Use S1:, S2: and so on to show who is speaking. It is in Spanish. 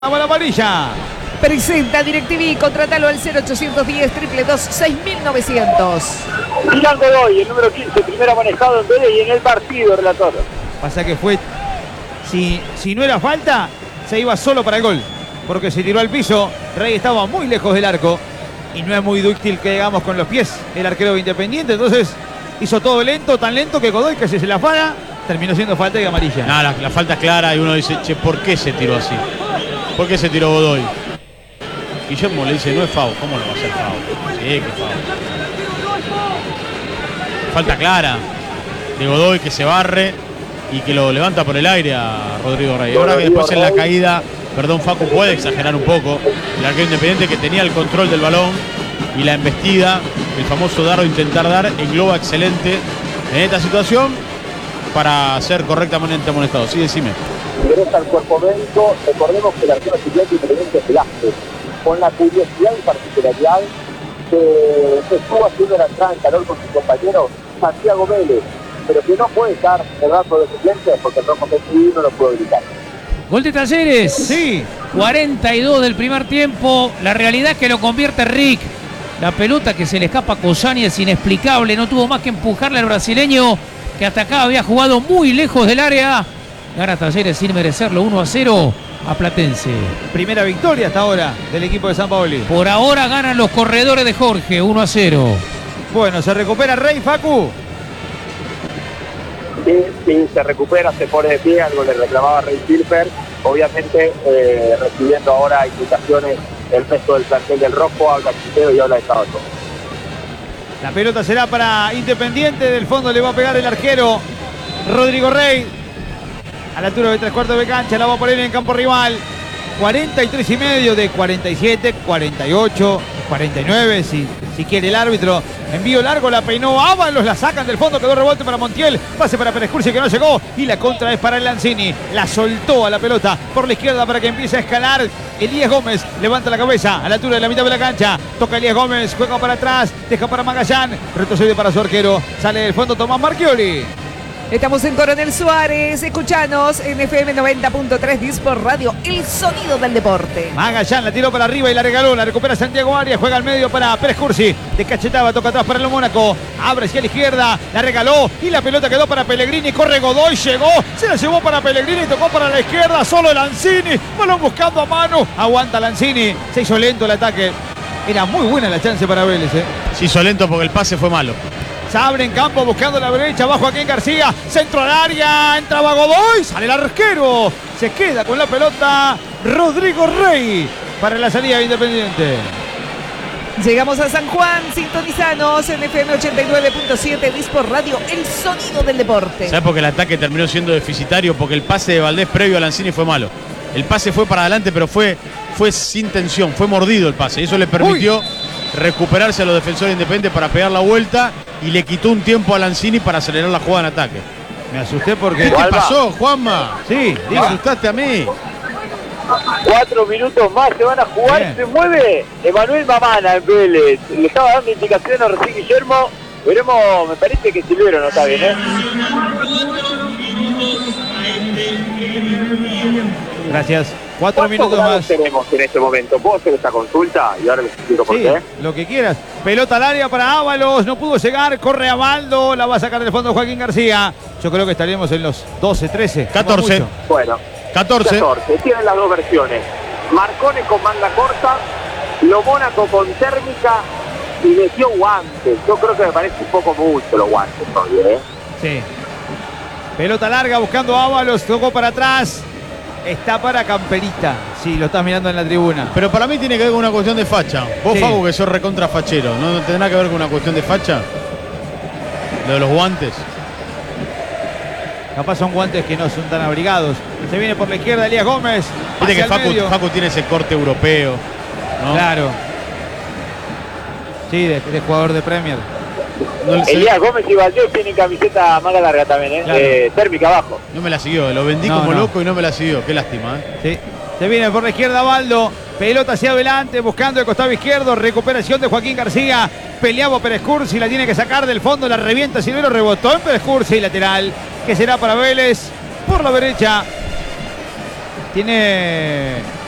S1: La amarilla.
S2: Presenta DirecTV, contratalo al 0810-222-6900.
S3: Milán Godoy, el número 15, primero manejado en Vélez y en el partido, relator.
S1: Pasa que fue, si no era falta, se iba solo para el gol, porque se tiró al piso. Rey estaba muy lejos del arco y no es muy dúctil que digamos con los pies el arquero de Independiente, entonces hizo todo lento, tan lento que Godoy casi se la fana, terminó siendo falta y amarilla.
S4: No, la falta es clara y uno dice, che, ¿por qué se tiró así? ¿Por qué se tiró Godoy? Guillermo le dice, no es foul. ¿Cómo no va a ser foul? Sí, que es foul. Falta clara de Godoy, que se barre y que lo levanta por el aire a Rodrigo Rey. Ahora que después en la caída, perdón, Facu puede exagerar un poco, el arquero Independiente que tenía el control del balón y la embestida, el famoso dar o intentar dar, engloba excelente en esta situación para ser correctamente amonestado. Sí, decime.
S3: Ingresa al cuerpo médico. Recordemos que el arquero suplente Independiente es Velázquez, con la curiosidad y particularidad que estuvo haciendo la entrada en calor con su compañero Santiago Vélez, pero que no puede estar el rato de suplente porque el rojo no lo puede gritar.
S5: Gol de Talleres.
S1: Sí.
S5: 42 del primer tiempo. La realidad es que lo convierte Rick. La pelota que se le escapa a Cosani es inexplicable. No tuvo más que empujarle al brasileño, que hasta acá había jugado muy lejos del área. Gana Talleres sin merecerlo, 1-0 a Platense.
S1: Primera victoria hasta ahora del equipo de San Paoli.
S5: Por ahora ganan los corredores de Jorge, 1-0.
S1: Bueno, se recupera Rey, Facu.
S3: Sí, se recupera, se pone de pie, algo le reclamaba Rey Silver, obviamente recibiendo ahora indicaciones el resto del plantel del rojo, habla Quintero y habla de Sábado.
S1: La pelota será para Independiente, del fondo le va a pegar el arquero Rodrigo Rey. A la altura de 3/4 de cancha, la va a poner en campo rival. 43,5 de 47, 48, 49, si quiere el árbitro. Envío largo, la peinó Ábalos, la sacan del fondo, quedó rebote para Montiel. Pase para Pérez Cursi que no llegó. Y la contra es para el Lanzini. La soltó a la pelota por la izquierda para que empiece a escalar. Elías Gómez levanta la cabeza a la altura de la mitad de la cancha. Toca Elías Gómez, juega para atrás, deja para Magallán. Retrocede para su arquero. Sale del fondo Tomás Marchioli.
S2: Estamos en Coronel Suárez, escuchanos en FM 90.3 Disport Radio, el sonido del deporte.
S1: Magallán la tiró para arriba y la regaló, la recupera Santiago Arias, juega al medio para Pérez Cursi, de cachetaba, toca atrás para el Mónaco, abre hacia la izquierda, la regaló y la pelota quedó para Pellegrini, corre Godoy, llegó, se la llevó para Pellegrini, tocó para la izquierda, solo Lanzini, balón buscando a mano, aguanta Lanzini, se hizo lento el ataque, era muy buena la chance para Vélez.
S4: Se hizo lento porque el pase fue malo.
S1: Se abre en campo buscando la derecha, abajo Joaquín García, centro al área, entraba Godoy, sale el arquero, se queda con la pelota Rodrigo Rey para la salida de Independiente.
S2: Llegamos a San Juan, sintonizanos en FM 89.7 Disport Radio, el sonido del deporte.
S4: ¿Sabes por qué el ataque terminó siendo deficitario? Porque el pase de Valdés previo a Lanzini fue malo. El pase fue para adelante, pero fue sin tensión, fue mordido el pase. Eso le permitió recuperarse a los defensores independientes para pegar la vuelta y le quitó un tiempo a Lanzini para acelerar la jugada en ataque.
S1: Me asusté porque...
S4: ¿Qué pasó, Juanma?
S1: Sí,
S4: me asustaste a mí.
S3: 4 minutos más se van a jugar. Bien. Se mueve Emanuel Mamana en Vélez. Le estaba dando indicaciones a recién Guillermo. Veremos, me parece que Silvero no está bien,
S1: Gracias. 4 minutos más.
S3: Tenemos en este momento. ¿Puedo hacer esta consulta? Y ahora les explico por qué.
S1: Lo que quieras. Pelota al área para Ábalos. No pudo llegar. Corre a Baldo. La va a sacar del fondo Joaquín García. Yo creo que estaríamos en los 12, 13.
S4: 14.
S3: Bueno.
S4: 14.
S3: Tienen las dos versiones. Marcone con manga corta. Lo Mónaco con térmica. Y metió guantes. Yo creo que me parece un poco mucho los guantes todavía,
S1: Sí. Pelota larga buscando a Ábalos. Tocó para atrás. Está para Camperita, si lo estás mirando en la tribuna.
S4: Pero para mí tiene que ver con una cuestión de facha. Vos, Facu, que sos recontra fachero, ¿no tendrá que ver con una cuestión de facha? Lo de los guantes.
S1: Capaz son guantes que no son tan abrigados. Se viene por la izquierda Elías Gómez.
S4: Viste que Facu tiene ese corte europeo, ¿no?
S1: Claro. Sí, de jugador de Premier.
S3: Elías Gómez y Valdés tienen camiseta manga larga también,
S1: Claro.
S3: Térmica abajo.
S4: No me la siguió, lo vendí como loco y no me la siguió. Qué lástima,
S1: Sí. Se viene por la izquierda Baldo. Pelota hacia adelante, buscando el costado izquierdo. Recuperación de Joaquín García. Peleaba Pérez Cursi, la tiene que sacar del fondo. La revienta Silvero, rebotó en Pérez Cursi. Lateral, que será para Vélez. Por la derecha. Tiene